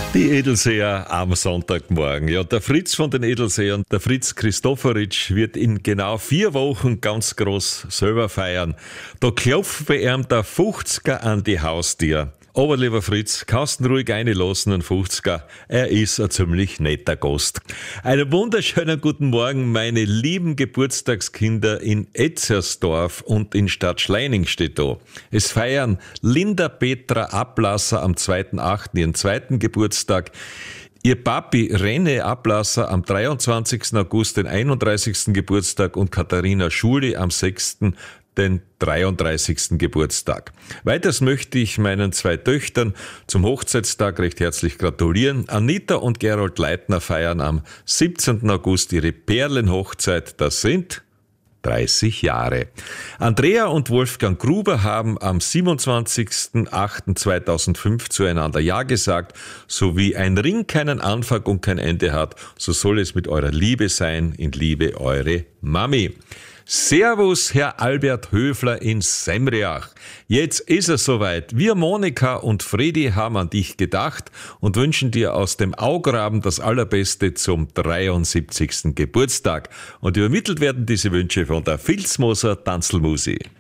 Die Edelseher am Sonntagmorgen. Ja, der Fritz von den Edelseern, der Fritz Christoforitsch, wird in genau 4 Wochen ganz groß selber feiern. Da klopft bei ihm der 50er an die Haustür. Aber lieber Fritz, kannst du ruhig reinlassen, ein 50er. Er ist ein ziemlich netter Gast. Einen wunderschönen guten Morgen, meine lieben Geburtstagskinder in Etzersdorf und in Stadt Schleining steht da. Es feiern Linda Petra Ablasser am 2.8. ihren 2. Geburtstag. Ihr Papi René Ablasser am 23. August den 31. Geburtstag und Katharina Schuli am 6. den 33. Geburtstag. Weiters möchte ich meinen 2 Töchtern zum Hochzeitstag recht herzlich gratulieren. Anita und Gerold Leitner feiern am 17. August ihre Perlenhochzeit. Das sind 30 Jahre. Andrea und Wolfgang Gruber haben am 27.08.2005 zueinander Ja gesagt, so wie ein Ring keinen Anfang und kein Ende hat, so soll es mit eurer Liebe sein, in Liebe eure Mami. Servus, Herr Albert Höfler in Semriach. Jetzt ist es soweit. Wir, Monika und Fredi, haben an dich gedacht und wünschen dir aus dem Augraben das Allerbeste zum 73. Geburtstag. Und übermittelt werden diese Wünsche von der Vilsmoser Tanzelmusi.